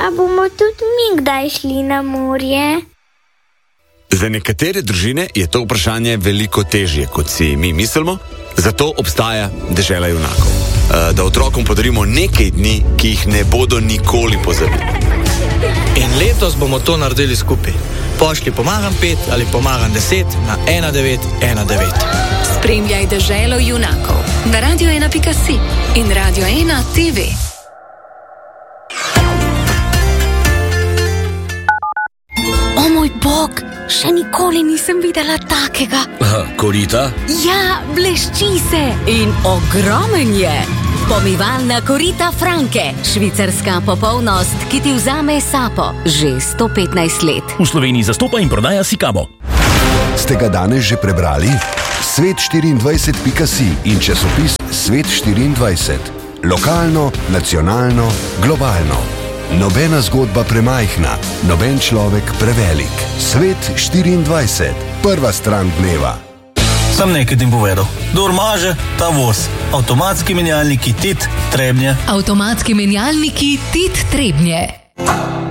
a bomo tudi mi kdaj šli na morje? Za nekatere družine je to vprašanje veliko težje, kot si mi mislimo, zato obstaja dežela junakov. Da otrokom podarimo nekaj dni, ki jih ne bodo nikoli pozabili. In letos bomo to naredili skupaj. Pošlji pomagam 5 ali pomagam 10 na 1919. Spremljaj deželo junakov na radio1.si in Radio 1 TV. O moj bog, še nikoli nisem videla takega. Korita? Ja, blešči se in ogromen je. Pomivalna korita Franke, švicarska popolnost, ki ti vzame sapo že 115 let. V Sloveniji zastopa in prodaja Sikabo. Ste ga danes že prebrali? Svet24.si in časopis Svet24. Lokalno, nacionalno, globalno. Nobena zgodba premajhna, noben človek prevelik. Svet24. Prva stran dneva. Sam nekaj ti povedal. Kdor maže, ta voz. Avtomatski menjalniki TIT Trebnje. Avtomatski menjalniki TIT Trebnje.